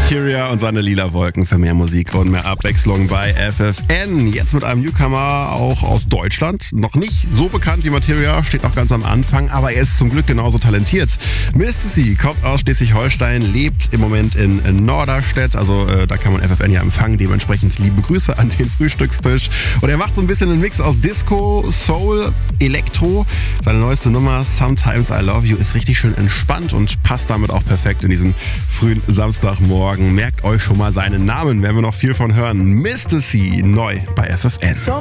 Materia und seine lila Wolken für mehr Musik und mehr Abwechslung bei FFN. Jetzt mit einem Newcomer auch aus Deutschland. Noch nicht so bekannt wie Materia, steht noch ganz am Anfang, aber er ist zum Glück genauso talentiert. Misty kommt aus Schleswig-Holstein, lebt im Moment in Norderstedt. Also da kann man FFN ja empfangen. Dementsprechend liebe Grüße an den Frühstückstisch. Und er macht so ein bisschen einen Mix aus Disco, Soul, Elektro. Seine neueste Nummer Sometimes I Love You ist richtig schön entspannt und passt damit auch perfekt in diesen frühen Samstagmorgen. Merkt euch schon mal seinen Namen, werden wir noch viel von hören. Misty neu bei FFN.